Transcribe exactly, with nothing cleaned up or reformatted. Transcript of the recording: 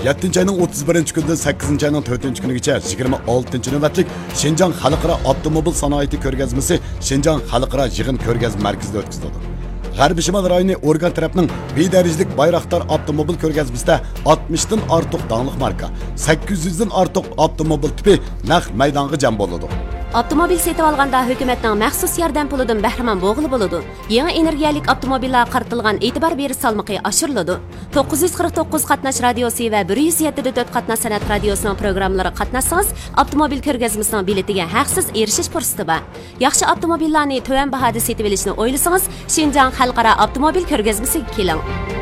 yettinchi ayning o'ttiz birinchi kunidan sakkizinchi ayning to'rtinchi kunigacha yigirma oltinchi navbatlik Şinjan Xalqaro avtomobil sanoati ko'rgazmasi Şinjan Xalqaro yig'in ko'rgazma markazida o'tkazildi. G'arbiy Shimol rayoni organ tarafning bedarajlik Bayraktar avtomobil ko'rgazmasida oltmishdan ortiq danglik marka, sakkiz yuzdan ortiq avtomobil tipi naq maydonga jam bo'ladi. Avtomobil setib olganda hukumatning maxsus yordam pulidan bahramand bo'g'ili bo'ladi. Yangi energiyalik avtomobillar qaratilgan e'tibor berish salmoqi oshiriladi. to'qqiz yuz qirq to'qqiz qatnash radiosi va bir yuz yetti to'rt qatnash san'at radiosining programmalari qatnashsangiz, avtomobil ko'rgazmasining biletiga haqsiz erishish fursati bor. Yaxshi avtomobillarni to'van bahoda setib olishni o'ylasangiz, Şinjan Xalqaro avtomobil ko'rgazmasiga keling.